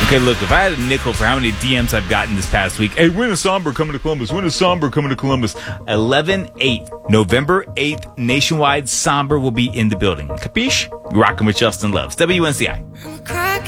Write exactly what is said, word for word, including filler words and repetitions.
Okay, look, if I had a nickel for how many D Ms I've gotten this past week, hey, when is Somber coming to Columbus? When is Somber coming to Columbus? eleven eight, November eighth, nationwide Somber will be in the building. Capiche? Rocking with Justin Loves. W N C I.